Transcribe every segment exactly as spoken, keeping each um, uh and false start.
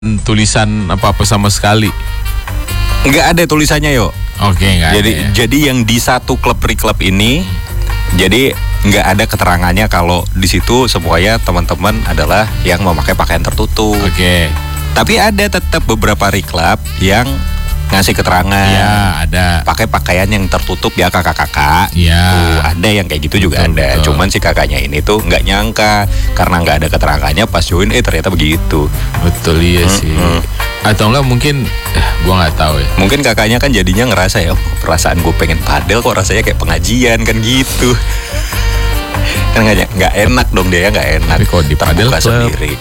tulisan apa-apa sama sekali. Nggak ada tulisannya, yo. Oke, nggak Jadi ada ya. jadi yang di satu klub reclub ini, jadi nggak ada keterangannya kalau di situ semuanya teman-teman adalah yang memakai pakaian tertutup. Oke. Tapi ada tetap beberapa reclub yang ngasih keterangan. Ya, ada. Pakai pakaian yang tertutup ya kakak-kakak. Ya. Tuh, ada yang kayak gitu juga Betul, ada. betul. Cuman si kakaknya ini tuh nggak nyangka karena nggak ada keterangannya pas join eh ternyata begitu. Betul, iya sih. Mm-mm. Atau enggak mungkin eh, gua nggak tahu ya. Mungkin kakaknya kan jadinya ngerasa ya, oh, perasaan gue pengen padel kok rasanya kayak pengajian kan gitu. Kan nggak nggak enak dong dia, nggak enak. Tapi kalau di padel Terbuka club. sendiri.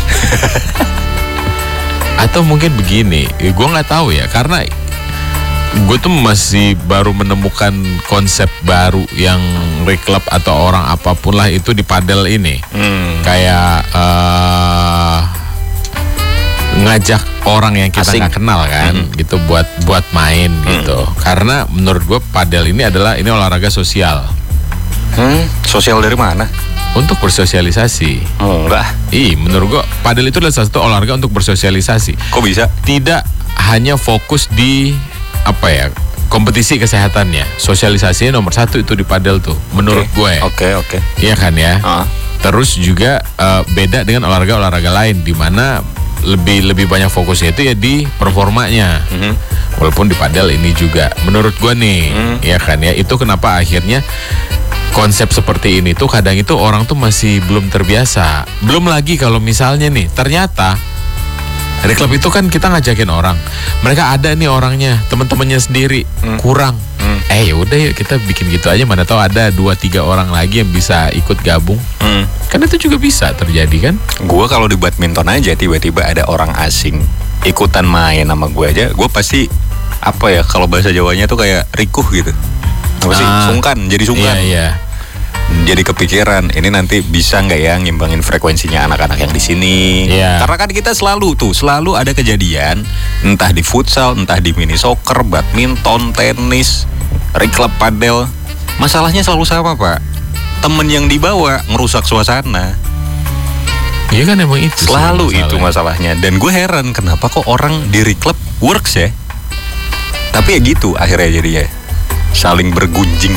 Atau mungkin begini, eh, gua nggak tahu ya, karena gue tuh masih baru menemukan konsep baru yang reclub atau orang apapun lah itu di padel ini. Hmm. Kayak eh, ngajak orang yang kita Asing. nggak kenal kan, Hmm. gitu buat buat main gitu. Karena menurut gue padel ini adalah ini olahraga sosial Hmm, sosial dari mana? untuk bersosialisasi. Oh, enggak. Ih, menurut gue padel itu adalah salah satu olahraga untuk bersosialisasi. Kok bisa? Tidak hanya fokus di apa ya kompetisi kesehatannya, sosialisasinya nomor satu itu di padel tuh, menurut Oke. gue. Oke, oke. Iya kan ya. Ah. Terus juga eh, beda dengan olahraga-olahraga lain di mana lebih lebih banyak fokusnya itu ya di performanya. Mhm. Walaupun di padel ini juga menurut gua nih, Hmm. ya kan ya, itu kenapa akhirnya konsep seperti ini tuh kadang itu orang tuh masih belum terbiasa. Belum lagi kalau misalnya nih ternyata dari klub itu kan kita ngajakin orang, mereka ada nih orangnya, teman-temannya sendiri Hmm. kurang. Hmm. Eh yaudah yuk kita bikin gitu aja, mana tahu ada dua tiga orang lagi yang bisa ikut gabung. Hmm. Kan itu juga bisa terjadi kan? Gue kalau di badminton aja tiba-tiba ada orang asing ikutan main sama gue aja, gue pasti apa ya kalau bahasa Jawanya tuh kayak rikuh gitu. Apa sih? Ah. Sungkan, jadi sungkan. Iya iya. Jadi kepikiran ini nanti bisa nggak ya ngimbangin frekuensinya anak-anak yang di sini. Iya. Karena kan kita selalu tuh selalu ada kejadian entah di futsal, entah di mini soccer, badminton, tenis, reclub padel. Masalahnya selalu sama, Pak. Temen yang dibawa ngerusak suasana. Iya kan emang itu Selalu sih itu masalahnya. Dan gue heran kenapa kok orang di reclub works ya. Tapi ya gitu akhirnya jadinya saling bergunjing.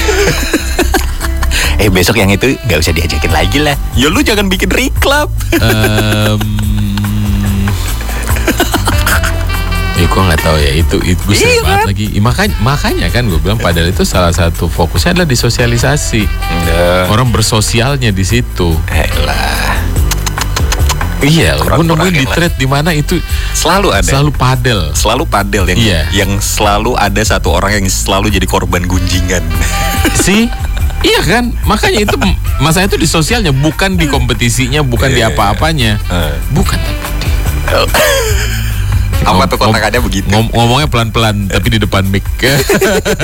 Eh besok yang itu gak usah diajakin lagi lah. Ya lu jangan bikin reclub. Em, ya gue nggak tahu ya itu itu gue sering Iya banget kan? lagi. Ih, makanya makanya kan gue bilang padahal itu salah satu fokusnya adalah di sosialisasi. Enggak. Orang bersosialnya di situ. Elah. Iya, gue Kurang-kurangin nemuin di lah. thread di mana itu Selalu ada. selalu padel. Selalu padel yang Iya. yang selalu ada satu orang yang selalu jadi korban gunjingan. sih. Iya kan, makanya itu masalahnya itu di sosialnya, bukan di kompetisinya, bukan di Iya, iya. apa-apanya, Eh. bukan tapi di Apa tuh Ngom- kontakannya begitu? ngom- ngomongnya pelan-pelan tapi di depan mic.